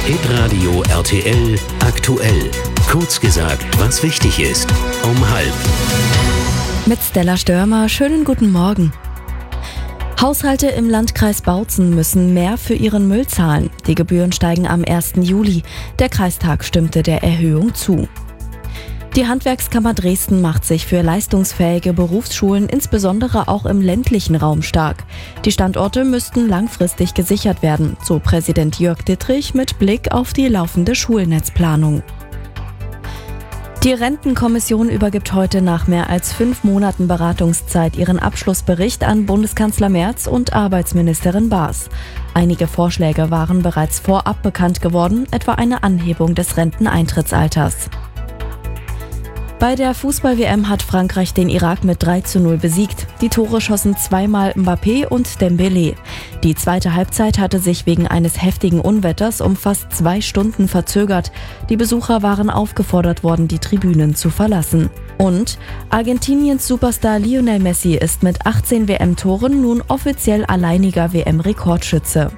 Hitradio RTL aktuell. Kurz gesagt, was wichtig ist. Um 12:30. Mit Stella Störmer, schönen guten Morgen. Haushalte im Landkreis Bautzen müssen mehr für ihren Müll zahlen. Die Gebühren steigen am 1. Juli. Der Kreistag stimmte der Erhöhung zu. Die Handwerkskammer Dresden macht sich für leistungsfähige Berufsschulen insbesondere auch im ländlichen Raum stark. Die Standorte müssten langfristig gesichert werden, so Präsident Jörg Dittrich mit Blick auf die laufende Schulnetzplanung. Die Rentenkommission übergibt heute nach mehr als 5 Monaten Beratungszeit ihren Abschlussbericht an Bundeskanzler Merz und Arbeitsministerin Baas. Einige Vorschläge waren bereits vorab bekannt geworden, etwa eine Anhebung des Renteneintrittsalters. Bei der Fußball-WM hat Frankreich den Irak mit 3:0 besiegt. Die Tore schossen zweimal Mbappé und Dembélé. Die zweite Halbzeit hatte sich wegen eines heftigen Unwetters um fast 2 Stunden verzögert. Die Besucher waren aufgefordert worden, die Tribünen zu verlassen. Und Argentiniens Superstar Lionel Messi ist mit 18 WM-Toren nun offiziell alleiniger WM-Rekordschütze.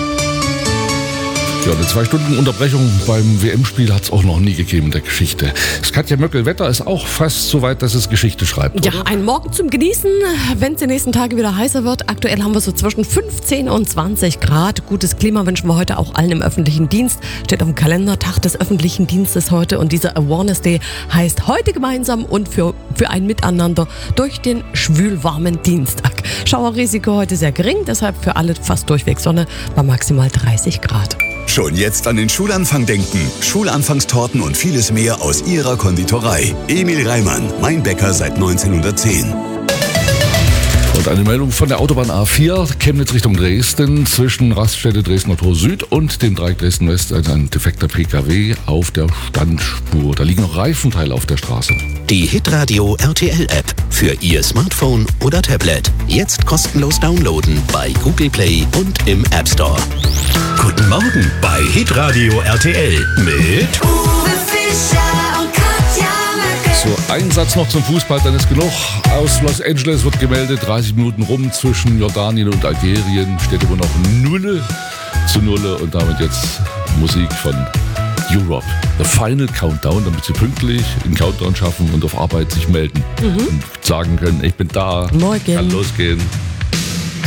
Ja, eine 2 Stunden Unterbrechung beim WM-Spiel hat es auch noch nie gegeben in der Geschichte. Katja Möckel, Wetter ist auch fast so weit, dass es Geschichte schreibt. Ja, ein Morgen zum Genießen, wenn es die nächsten Tage wieder heißer wird. Aktuell haben wir so zwischen 15 und 20 Grad. Gutes Klima wünschen wir heute auch allen im öffentlichen Dienst. Steht auf dem Kalender, Tag des öffentlichen Dienstes heute. Und dieser Awareness Day heißt heute gemeinsam und für ein Miteinander durch den schwülwarmen Dienstag. Schauerrisiko heute sehr gering, deshalb für alle fast durchweg Sonne bei maximal 30 Grad. Schon jetzt an den Schulanfang denken. Schulanfangstorten und vieles mehr aus ihrer Konditorei. Emil Reimann, mein Bäcker seit 1910. Und eine Meldung von der Autobahn A4, Chemnitz Richtung Dresden, zwischen Raststätte Dresdner Tor Süd und dem Dreieck Dresden West, ein defekter PKW auf der Standspur. Da liegen noch Reifenteile auf der Straße. Die Hitradio RTL App für Ihr Smartphone oder Tablet. Jetzt kostenlos downloaden bei Google Play und im App Store. Guten Morgen bei Hitradio RTL mit Uwe Fischer und Katja Möckel. So, ein Satz noch zum Fußball, dann ist genug. Aus Los Angeles wird gemeldet, 30 Minuten rum zwischen Jordanien und Algerien. Steht immer noch 0:0 und damit jetzt Musik von Europe. The Final Countdown, damit sie pünktlich den Countdown schaffen und auf Arbeit sich melden und sagen können, ich bin da, Morgen. kann losgehen.